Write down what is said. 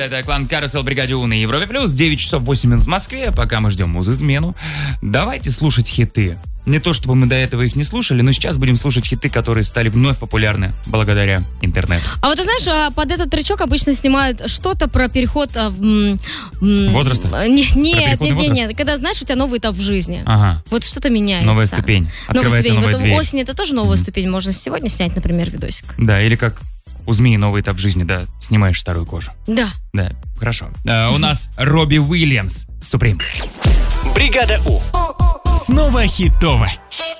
Это клан Карусел, Бригаде У на Европе Плюс. 9 часов 8 минут в Москве. Пока мы ждем муз-измену, давайте слушать хиты. Не то, чтобы мы до этого их не слушали, но сейчас будем слушать хиты, которые стали вновь популярны благодаря интернету. А вот ты знаешь, под этот тречок обычно снимают что-то про переход... Возраста? Нет. Когда, знаешь, у тебя новый этап в жизни. Ага. Вот что-то меняется. Новая ступень. Открывается новая дверь. Осень это тоже новая ступень. Можно сегодня снять, например, видосик. Да, или как у змеи новый этап в жизни, да, снимаешь старую кожу. Да. Да, хорошо. У нас Робби Уильямс, Суприм. Бригада У. Снова хитово.